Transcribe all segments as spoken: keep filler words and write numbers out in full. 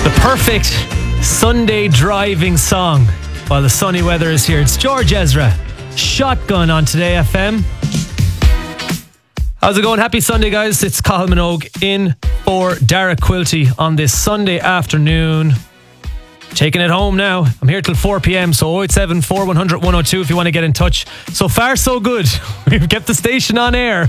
The perfect Sunday driving song while the sunny weather is here. It's George Ezra, Shotgun on Today F M. How's it going? Happy Sunday, guys. It's Cathal Minogue in for Derek Quilty on this Sunday afternoon. Taking it home now. I'm here till four p.m, so oh eight seven, four one hundred, one oh two if you want to get in touch. So far, so good. We've kept the station on air.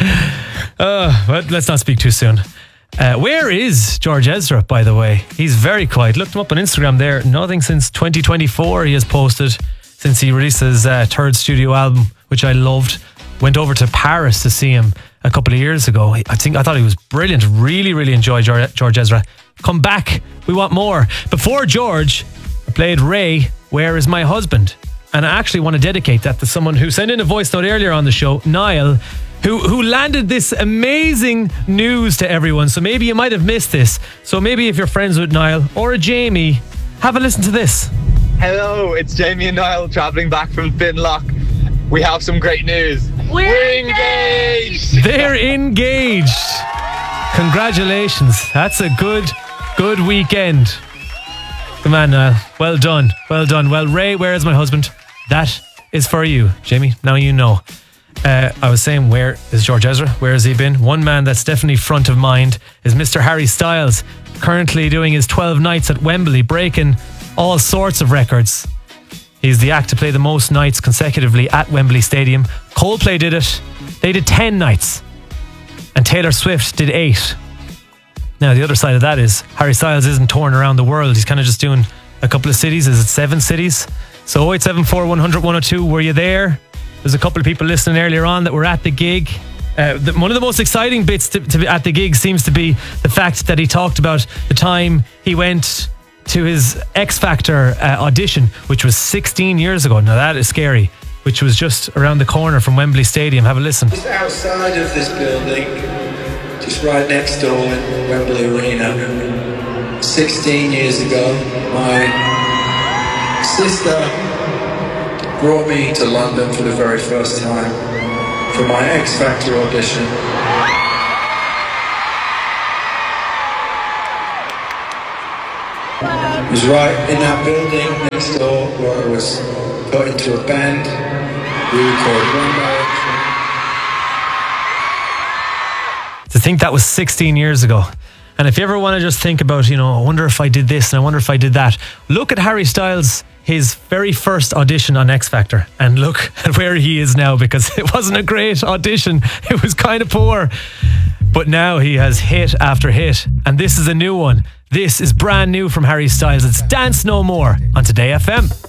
uh, but let's not speak too soon. Uh, where is George Ezra, by the way? He's very quiet. Looked him up on Instagram there. Nothing since twenty twenty-four he has posted since he released his uh, third studio album, which I loved. Went over to Paris to see him a couple of years ago. I think I thought he was brilliant. Really, really enjoyed George Ezra. Come back. We want more. Before George, I played Ray, Where Is My Husband? And I actually want to dedicate that to someone who sent in a voice note earlier on the show, Niall, who who landed this amazing news to everyone. So maybe you might have missed this. So maybe if you're friends with Niall or a Jamie, have a listen to this. Hello, it's Jamie and Niall travelling back from Finlock. We have some great news. We're, We're engaged! They're engaged. Congratulations. That's a good, good weekend. Come on, Niall. Well done. Well done. Well, Ray, Where Is My Husband? That is for you, Jamie. Now you know. Uh, I was saying, where is George Ezra? Where has he been? One man that's definitely front of mind is Mister Harry Styles, currently doing his twelve nights at Wembley, breaking all sorts of records. He's the act to play the most nights consecutively at Wembley Stadium. Coldplay did it. They did ten nights. And Taylor Swift did eight. Now, the other side of that is Harry Styles isn't touring around the world. He's kind of just doing a couple of cities. Is it seven cities? So oh eight seven four, one hundred, one oh two, were you there? There's a couple of people listening earlier on that were at the gig. Uh, the, one of the most exciting bits to, to be at the gig seems to be the fact that he talked about the time he went to his X Factor uh, audition, which was sixteen years ago. Now that is scary. Which was just around the corner from Wembley Stadium. Have a listen. Just outside of this building, just right next door in Wembley Arena, sixteen years ago, my sister brought me to London for the very first time for my X Factor audition. It was right in that building next door where I was put into a band. We recorded One Direction. To think that was sixteen years ago. And if you ever want to just think about, you know, I wonder if I did this and I wonder if I did that, look at Harry Styles, his very first audition on X Factor, and look at where he is now, because it wasn't a great audition. It was kind of poor. But now he has hit after hit, and this is a new one. This is brand new from Harry Styles. It's Dance No More on Today F M.